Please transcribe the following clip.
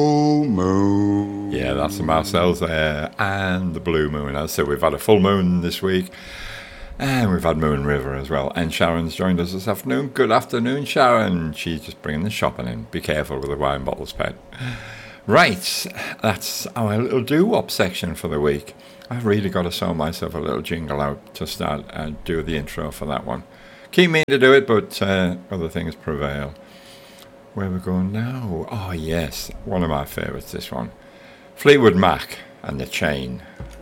Moon. Yeah, that's the Marcells there, and the Blue Moon. As I said, we've had a full moon this week, and we've had Moon River as well. And Sharon's joined us this afternoon. Good afternoon, Sharon. She's just bringing the shopping in. Be careful with the wine bottles, pet. Right, that's our little doo-wop section for the week. I've really got to sort myself a little jingle out to start and do the intro for that one. Keep me to do it, but other things prevail. Where are we going now? Oh, yes, one of my favourites, this one. Fleetwood Mac and The Chain.